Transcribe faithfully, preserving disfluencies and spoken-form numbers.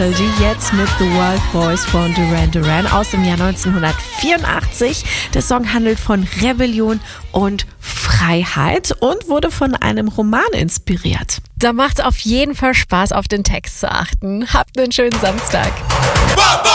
Die jetzt mit The Wild Boys von Duran Duran aus dem Jahr neunzehnhundertvierundachtzig. Der Song handelt von Rebellion und Freiheit und wurde von einem Roman inspiriert. Da macht es auf jeden Fall Spaß, auf den Text zu achten. Habt einen schönen Samstag.